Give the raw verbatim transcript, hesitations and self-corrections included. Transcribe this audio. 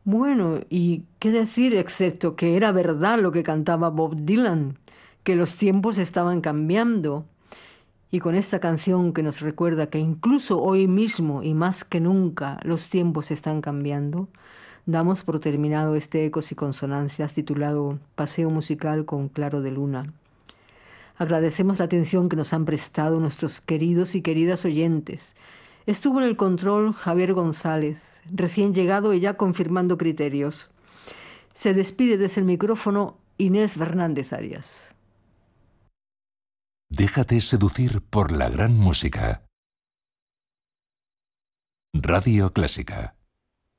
Bueno, ¿y qué decir excepto que era verdad lo que cantaba Bob Dylan, que los tiempos estaban cambiando? Y con esta canción que nos recuerda que incluso hoy mismo y más que nunca los tiempos están cambiando, damos por terminado este Ecos y Consonancias titulado Paseo musical con Claro de Luna. Agradecemos la atención que nos han prestado nuestros queridos y queridas oyentes. Estuvo en el control Javier González, recién llegado y ya confirmando criterios. Se despide desde el micrófono Inés Fernández Arias. Déjate seducir por la gran música. Radio Clásica.